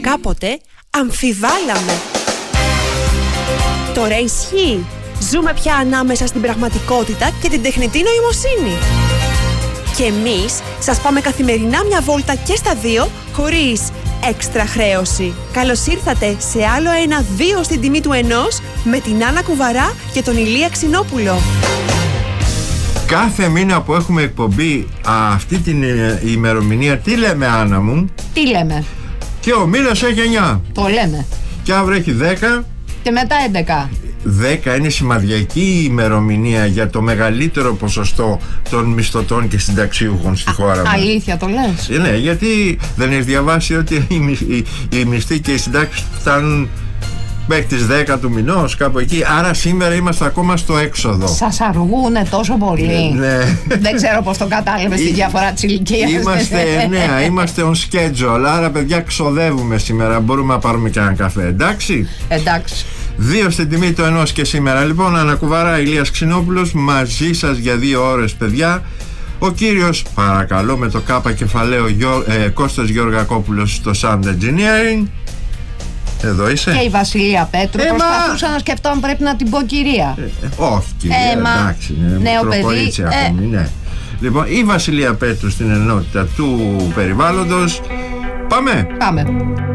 κάποτε αμφιβάλαμε. Τώρα ισχύει. Ζούμε πια ανάμεσα στην πραγματικότητα και την τεχνητή νοημοσύνη. Και εμείς σας πάμε καθημερινά μια βόλτα και στα δύο, χωρίς έξτρα χρέωση. Καλώς ήρθατε σε άλλο ένα 2 στην τιμή του ενός, με την Άννα Κουβαρά και τον Ηλία Ξινόπουλο. Κάθε μήνα που έχουμε εκπομπή αυτή την ημερομηνία, τι λέμε, Άννα μου? Τι λέμε? Και ο μήνας έχει 9. Το λέμε. Και αύριο έχει 10. Και μετά 11. 10 είναι σημαδιακή ημερομηνία για το μεγαλύτερο ποσοστό των μισθωτών και συνταξιούχων στη χώρα μας. Αλήθεια το λες? Ναι, γιατί δεν έχει διαβάσει ότι οι μισθοί και οι συντάξεις φτάνουν μέχρι τις 10 του μηνός, κάπου εκεί. Άρα σήμερα είμαστε ακόμα στο έξοδο. Σας αργούνε τόσο πολύ. Ναι. Δεν ξέρω πώς το κατάλαβες τη διαφορά της ηλικίας. Είμαστε on schedule. Άρα, παιδιά, ξοδεύουμε σήμερα. Μπορούμε να πάρουμε και έναν καφέ, εντάξει? Εντάξει. 2 στην τιμή του ενός και σήμερα. Λοιπόν, Άννα Κουβαρά, Ηλίας Ξινόπουλος, μαζί σας για 2 ώρες, παιδιά. Ο κύριος, παρακαλώ, με το κάπα κεφαλαίο, Κώστας Γεωργακόπουλος στο Sound Engineering. Εδώ είσαι. Και η Βασιλεία Πέτρου. Προσπαθούσα να σκεφτώ αν πρέπει να την πω κυρία. Όχι κυρία, εντάξει, νέο παιδί. Ακόμη, ναι. Λοιπόν, η Βασιλεία Πέτρου στην ενότητα του περιβάλλοντος. Πάμε.